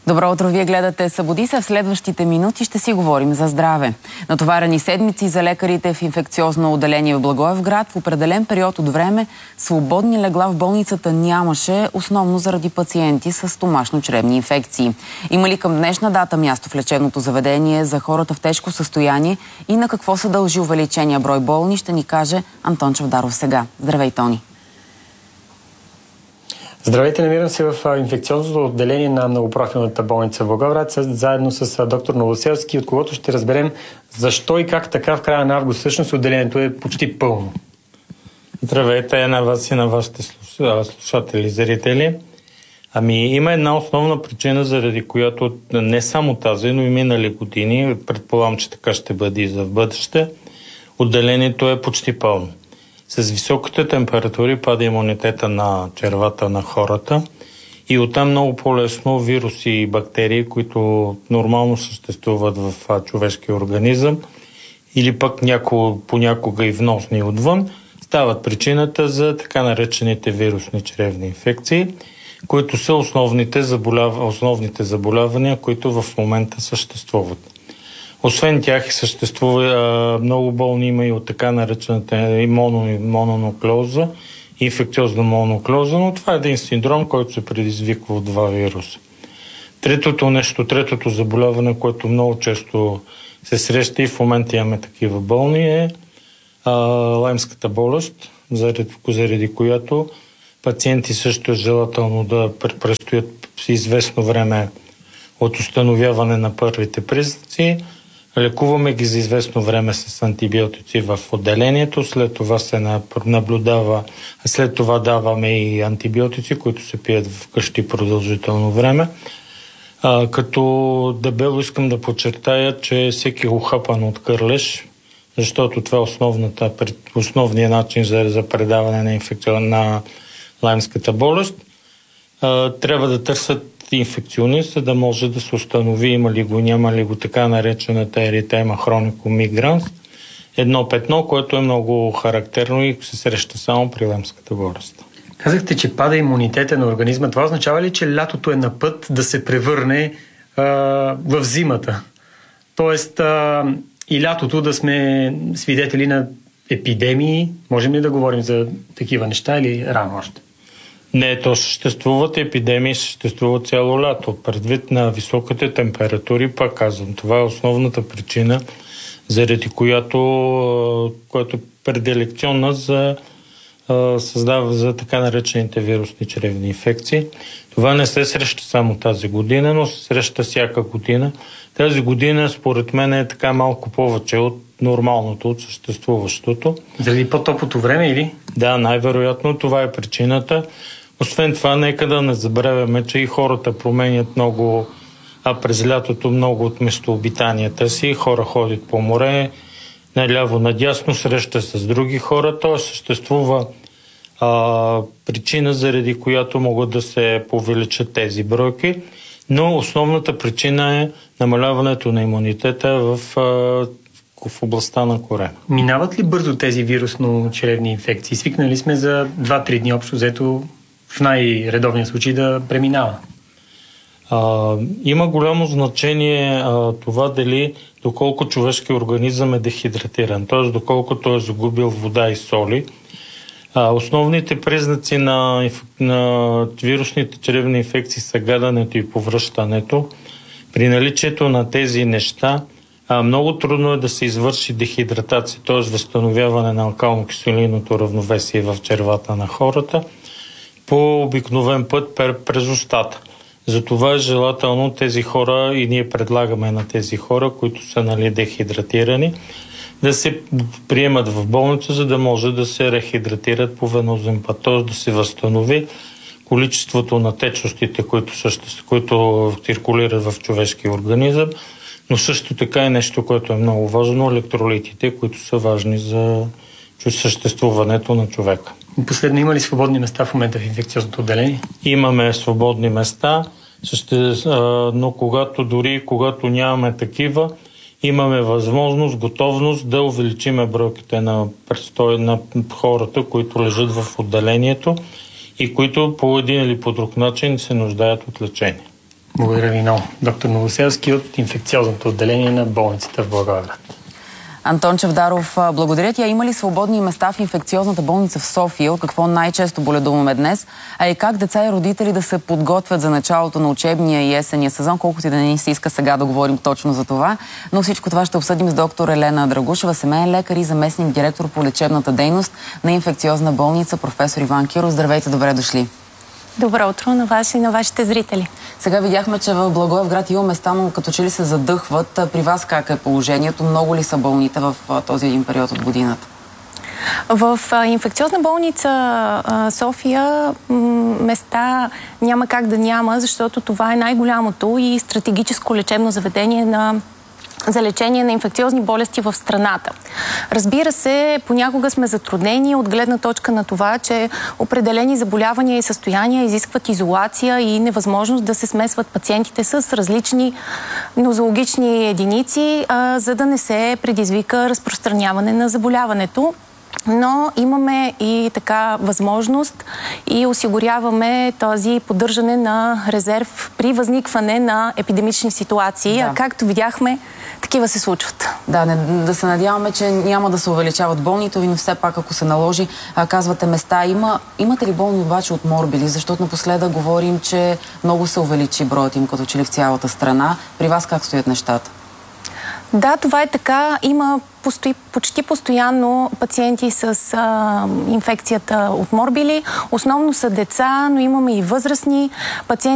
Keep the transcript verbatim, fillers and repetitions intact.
Добро утро, вие гледате Събуди се. В следващите минути ще си говорим за здраве. Натоварени седмици за лекарите в инфекциозно отделение в Благоевград. В определен период от време свободни легла в болницата нямаше, основно заради пациенти с стомашно-чревни инфекции. Има ли към днешна дата място в лечебното заведение за хората в тежко състояние и на какво се дължи увеличения брой болни, ще ни каже Антон Чавдаров сега. Здравей, Тони! Здравейте, намирам се в инфекциозното отделение на многопрофилната болница в Благоевград, заедно с доктор Новоселски, от когото ще разберем защо и как така в края на август всъщност отделението е почти пълно. Здравейте на вас и на вашите слушатели, зрители. Ами има една основна причина, заради която не само тази, но и минали години, предполагам, че така ще бъде и за в бъдеще, отделението е почти пълно. С високите температури пада имунитета на червата на хората и оттам много по-лесно вируси и бактерии, които нормално съществуват в човешкия организъм или пък няко, понякога и вносни отвън, стават причината за така наречените вирусни чревни инфекции, които са основните, заболяв... основните заболявания, които в момента съществуват. Освен тях съществува а, много болни, има и от така наречената моно, мононуклеоза, инфекциозна мононуклеоза, но това е един синдром, който се предизвиква от два вируса. Третото нещо, третото заболяване, което много често се среща и в момента имаме такива болни, е а, лаймската болест, заради, заради която пациенти също е желателно да престоят известно време от установяване на първите признаци. Лекуваме ги за известно време с антибиотици в отделението, след това се наблюдава, а след това даваме и антибиотици, които се пият вкъщи продължително време. А, като дебело искам да подчертая, че всеки ухапан от кърлеж, защото това е основната, основният начин за, за предаване на инфекция на лаймската болест, а, трябва да търсят инфекционист, за да може да се установи има ли го, няма ли го така наречената еритема хроникум мигранс, едно петно, което е много характерно и се среща само при лаймската болест. Казахте, че пада имунитета на организма. Това означава ли, че лятото е на път да се превърне а, в зимата? Тоест а, и лятото да сме свидетели на епидемии? Можем ли да говорим за такива неща или рано още? Не, то съществуват епидемии, съществуват цяло лято. Предвид на високите температури, пак казвам, това е основната причина, заради която, която е пределекционна за създава за така наречените вирусни чревни инфекции. Това не се среща само тази година, но се среща всяка година. Тази година, според мен, е така малко повече от нормалното, от съществуващото. Заради по-топлото време или? Да, най-вероятно това е причината. Освен това, нека да не забравяме, че и хората променят много, а през лятото много от местообитанията си. Хора ходят по море, наляво, надясно, среща с други хора. То съществува а, причина, заради която могат да се повеличат тези бройки. Но основната причина е намаляването на имунитета в, а, в областта на корена. Минават ли бързо тези вирусно-чревни инфекции? Свикнали сме за два-три дни общо взето в най-редовния случай да преминава. А, има голямо значение а, това дали доколко човешкият организъм е дехидратиран, т.е. доколко той е загубил вода и соли. А, основните признаци на, на вирусните чревни инфекции са гадането и повръщането. При наличието на тези неща а, много трудно е да се извърши дехидратация, т.е. възстановяване на алкално-киселинното равновесие в червата на хората по обикновен път през устата. Затова е желателно тези хора, и ние предлагаме на тези хора, които са нали, дехидратирани, да се приемат в болница, за да може да се рехидратират по венозен път, т.е. да се възстанови количеството на течностите, които, също, които циркулират в човешкия организъм, но също така е нещо, което е много важно, електролитите, които са важни за съществуването на човека. Последно, има ли свободни места в момента в инфекциозното отделение? Имаме свободни места, но когато дори когато нямаме такива, имаме възможност, готовност да увеличиме бройките на престой на хората, които лежат в отделението и които по един или по друг начин се нуждаят от лечение. Благодаря ви много. Доктор Новоселски от инфекциозното отделение на болницата в Благоевград. Антон Чавдаров, благодаря ти. А има ли свободни места в инфекциозната болница в София? От какво най-често боледуваме днес? А и как деца и родители да се подготвят за началото на учебния и есенния сезон, колкото и да не се иска сега да говорим точно за това. Но всичко това ще обсъдим с доктор Елена Драгушева, семейен лекар и заместник директор по лечебната дейност на инфекциозна болница, професор Иван Киров. Здравейте, добре дошли. Добро утро на вас и на вашите зрители. Сега видяхме, че в Благоевград има места, но като че ли се задъхват. При вас как е положението? Много ли са болните в този един период от годината? В инфекциозна болница София места няма как да няма, защото това е най-голямото и стратегическо лечебно заведение на за лечение на инфекциозни болести в страната. Разбира се, понякога сме затруднени от гледна точка на това, че определени заболявания и състояния изискват изолация и невъзможност да се смесват пациентите с различни нозологични единици, а, за да не се предизвика разпространяване на заболяването. Но имаме и така възможност и осигуряваме този поддържане на резерв при възникване на епидемични ситуации. Да. А както видяхме, такива се случват. Да, не, да се надяваме, че няма да се увеличават болните, но все пак, ако се наложи, а, казвате места. Има, имате ли болни обаче от морбили? Защото напоследък говорим, че много се увеличи броят им, като че ли в цялата страна. При вас как стоят нещата? Да, това е така. Има постои, почти постоянно пациенти с а, инфекцията от морбили. Основно са деца, но имаме и възрастни пациенти.